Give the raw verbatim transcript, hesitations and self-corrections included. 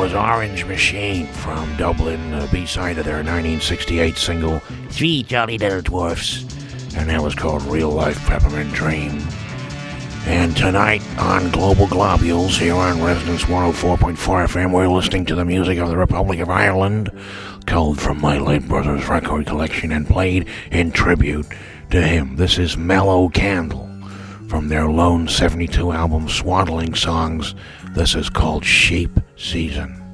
was Orange Machine from Dublin, the B-side of their nineteen sixty-eight single, Three Jolly Little Dwarfs, and that was called Real Life Peppermint Dream. And tonight on Global Globules, here on Resonance one oh four point four F M, we're listening to the music of the Republic of Ireland, culled from my late brother's record collection and played in tribute to him. This is Mellow Candle from their lone seventy-two album Swaddling Songs. This is called Sheep Season.